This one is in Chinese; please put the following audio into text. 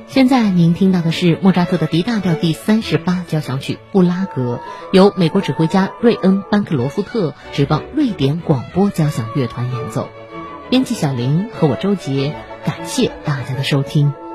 现在您听到的是莫扎特的 D 大调第38交响曲布拉格，由美国指挥家瑞恩·班克罗夫特执棒瑞典广播交响乐团演奏。编辑小林和我周杰，感谢大家的收听。